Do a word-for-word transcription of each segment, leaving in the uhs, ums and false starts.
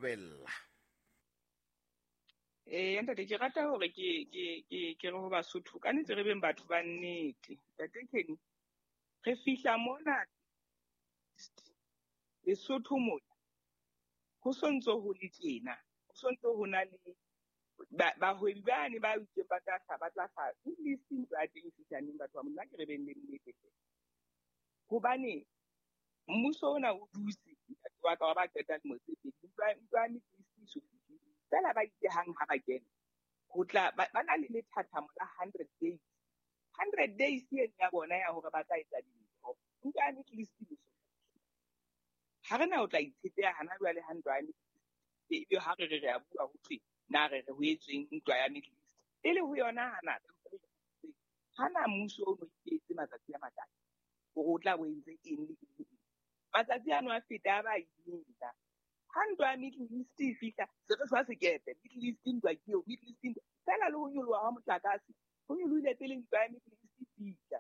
lebella. Eh ntate ke rata hore ke ke ke ke re ho Basotho ka nnete re beng batho ba nnete. Ntate Kenny re fihla mona Lesotho mona ho sontso ho le tjena. Ho sontso ho na le bahwebi bane ba utsweng ba tla ba tla fa listing ba teng fihlaneng batho ba mona ke re beng le nnete. Hobane mmuso ona o dutse wa ka wa ba qeta le motse pedi ntwa ntwa ni so fela ba itse hang ha ba kena ho tla ba na le lethathamo la hundred days hundred days ye ya bona ya hore ba tla etsa dintho ntwa ni list so ha rena o tla itsheteha hana jwale handwane e be ha re re ya bua ho tse na re re ho etsweng ntwa ya middle east ile ho yona hana hana mmuso o no itse matsatsi a matala hore o tla bo entse eng le eng matsatsi ano a feta ba itse handwa middle east fika se re tshwa sekepe middle east ntwa ke yo middle east fela le ho nyoloha ha motlakase ho nyoloile pele ntwa ya middle east fika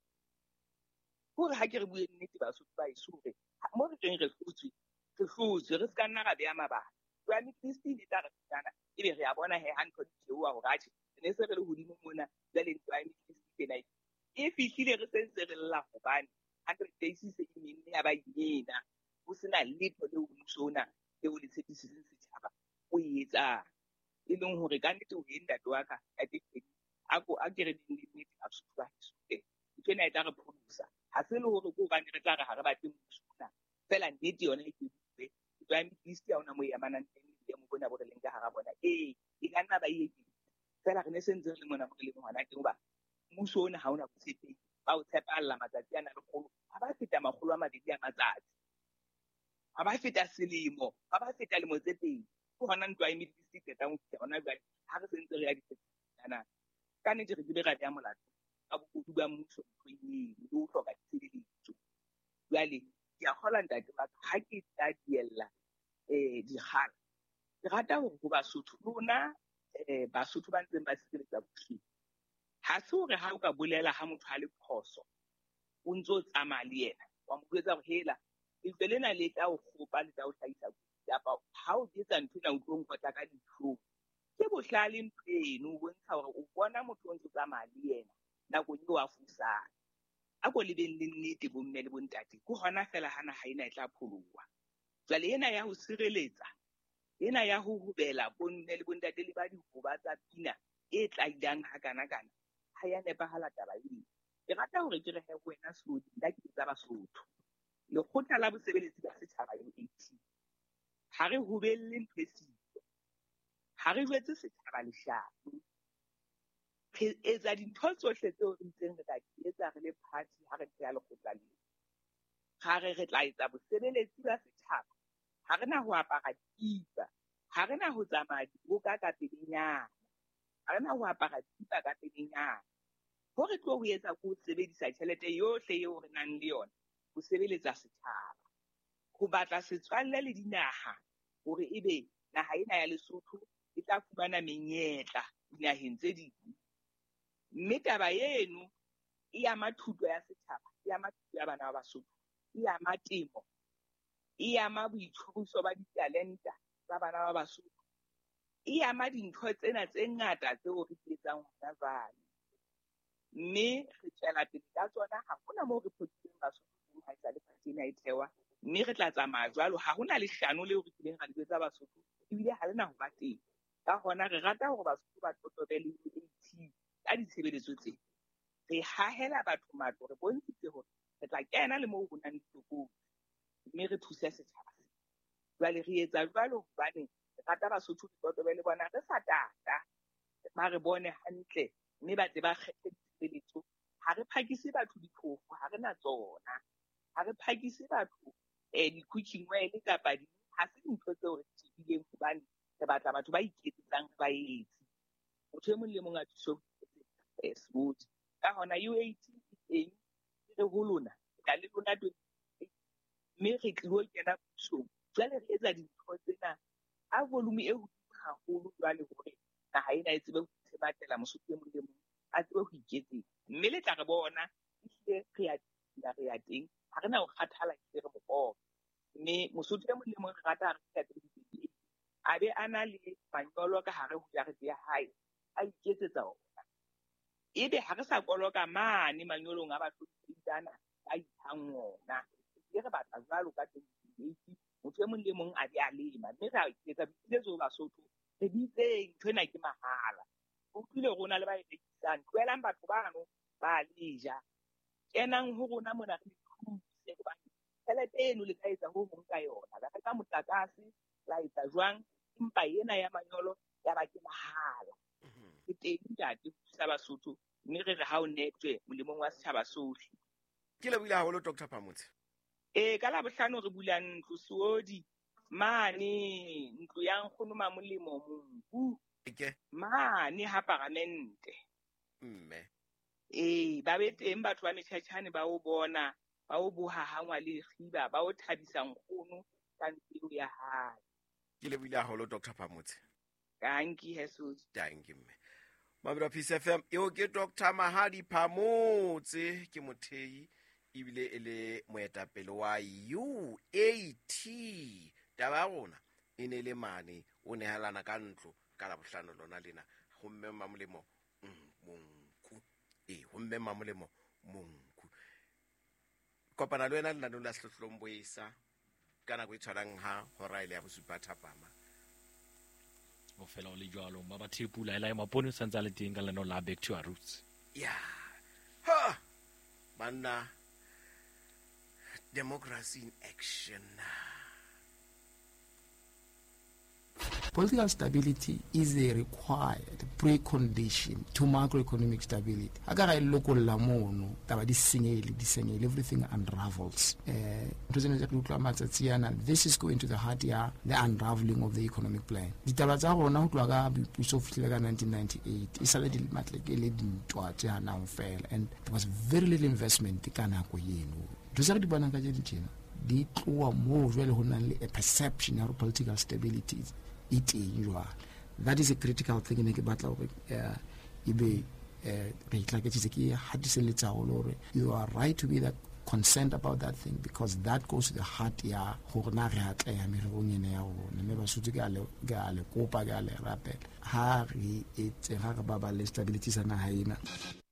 hore ha ke re bue nnete Basotho ba iso re mo re teng re hlotswe re hlotswe re ska nna ra beya mabaka ntwa ya middle east le tla re fitana ebe re a bona he ha ntho di theoha hore atjhe ne se re le hodimo mona jale ntwa ya middle east tena e fihlile re sentse re lla hobane hundred days se e menne ya ba yena ho sena letho le ho mmusona le ho letshepisitseng setjhaba o etsa e leng hore ka nnete ho enda ntate wa ka a tekeni a ko a kere ding le nnete a Basotho ba heso ntho ena e tla re pholosa ha se le hore ko bane re tla re ha re batle mmusona fela nnete yona e ke bue ntwa ya middle east ya ona mo ya manang teng le mo bona bo re leng ka hara bona eh e ka nna ba e fela re ne se ntse re le mona mo re leng hona teng ba mmuso ona ha ona botshepehi ba o tshepalla matsatsi ana le kgolo ha ba feta makgolo a mabedi a matsatsi ha ba feta selemo ha ba feta lemo tse pedi ho hona ntwa ya middle east tsa mo feta hona jwale ha re sentse re ya ditsana ka nnete re dile ra ya molato ka bokodu ba mmuso ntweng le ho hloka ditshebeletso jwale ke a kgola ntate wa ka ha ke tla diella eh dikgala ke rata hore ho Basotho lona eh Basotho ba ntseng ba sireletsa bohle ha se hore ha o ka bolela ha motho a le phoso o ntso tsamaya le yena wa mo jwetsa hore hela le lena le tla o khopa le tla o hlahisa kapa ha o etsa ntho ena o tlo nkotla ka ditlhong ke bohlale mpeno o bontsha hore o bona motho o ntso tsamaya le yena nakong eo a fusang a ko lebeng le nnete bo mme le bontate ke hona fela hana ha ena e tla pholoha jwale ena ya ho sireletsa ena ya ho hubela bo mme le bontate le ba dihoba tsa pina e tla idang ha kana kana ha ya nepahala taba ena ke rata hore ke re he wena Sodi nda ke tsa Basotho lekgotla la bosebeletsi ba setjhaba U eighteen ha re hubelle ntho e siko ha re jwetse setjhaba leshano re etsa dintho tsohle tseo re ntseng re tla di etsa re le party ha re tla lekgotla le ha re re tla etsa bosebeletsi ba setjhaba ha rena ho apara dikipa ha rena ho tsamaya diboka ka pelenyana ha rena ho apara dikipa ka pelenyana ho re tlo ho etsa ko sebedisa tjhelete yohle eo re nang le yona ho sebeletsa setjhaba ho batla setswalle le dinaha hore ebe naha ena ya Lesotho e tla fumana menyetla dinaheng tse ding mme taba eno e ama thuto ya setjhaba e ama thuto ya bana ba Basotho e ama temo e ama boitshwariso ba ditalenta tsa bana ba Basotho e ama dintho tsena tse ngata tseo re di etsang hona jwale mme re tswela pele ka tsona ha hona moo re phothileng Basotho ha etsa le party ena e thewa mme re tla tsamaya jwalo ha hona le hlano leo re tlileng ra lebetsa Basotho ebile ha lena ho ba teng ka hona re rata hore Basotho ba totobele U eighteen ka ditshebeletso tse re hahela batho matlo re bontshitse hore re tla kena le moo ho nang ditlokodi mme re thuse setjhaba jwale re etsa jwalo hobane re rata Basotho di totobele bona re sa tata ba re bone hantle mme ba tle ba kgethe ditshebeletso ha re phakise batho diphofu ha rena tsona ha re phakise batho eh di-cooking oil kapa di ha se dintho tseo re tsebileng hobane re batla batho ba iketsetsang ba etse motho e mong le mong a thuso Sodi ka hona U eighteen e teng re ho lona ka le lona twenty mme re tlilo kena pusong jwale re etsa dintho tsena a volume e hodimo haholo jwale hore naha ena e tsebe ho tshematela Mosotho e mong le mong a tsebe ho iketsetsa mme le tla re bona ehlile re ya re ya teng ha rena ho kgathala ke re mo bona mme Mosotho e mong le mong re rata re ka tsebe a be a na le manyolo ka hare ho jarete ya hae a iketsetsa ona ebe ha re sa koloka mane manyolong a batho tsana a ithang ona ke re batla jwalo ka twenty-eight motho e mong le mong a di a lema mme ra iketsa bile zo Basotho re bitseng ntwena ke mahala o tlile rona le ba ekisang tloelang batho bano ba leja kenang ho rona mona re thuse ba tšhelete eno le ka etsa ho mong ka yona la ka motlakase la etsa jwang empa ena ya manyolo ya ba ke mahala ke teng ntate thusa Basotho mme re re ha o netwe molemong wa setjhaba sohle ke le bula haholo Doctor Phamotse eh ka la bohlano re bulang ntlo Suodi mane ntlo ya nkgono Mamolemo Monku ke mane ha Paramente mme eh ba be teng batho ba metjhatjhane ba o bona ba o boha hangwa le khiba ba o thabisa nkgono ka ntlo ya hae ke le bula haholo Doctor Phamotse Danki Jesus danki mme Mabra Peace F M eo ke Doctor Mahadi Phamotse ke mothei ibile ele moetapele wa U A T taba rona ene le mane o nehalana ka ntlo ka la bohlano lona lena ho mme Mamolemo Monku eh ho mme Mamolemo Monku kopana le wena le nna la hlohlomboisa kana go itshwarang ha hora ile ya bosupa thapama o fela o le jwalo ba ba thepula ela e mapone santsa le teng ka leno la back to our roots yeah ha banna democracy in action. Political stability is a required precondition to macroeconomic stability. Agara local lamono, taba di singeli, di singeli, everything unravels. This is going to the heart of the unraveling of the economic plan. The tabaza rona ho tloga puso fitlela nineteen ninety-eight. Isale di matleke le dintwa tse hana ho fela, and there was very little investment ka nako eno. Dosare di bana ka je ditjena. Di tloa mo jwale ho na le a perception of political stability. It is that is a critical thing in the battle of uh, you are right to be that concerned about that thing because that goes to the heart ya hona re hatla ya merongene ya rona me ba sutse ka le ga le kopa ga le rapela ha re etse ga ba ba le stability sana haina.